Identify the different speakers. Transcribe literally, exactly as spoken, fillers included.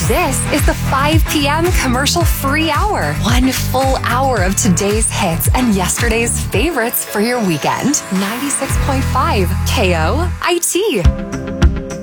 Speaker 1: This is the five p.m. commercial-free hour. One full hour of today's hits and yesterday's favorites for your weekend. ninety-six point five K O I T.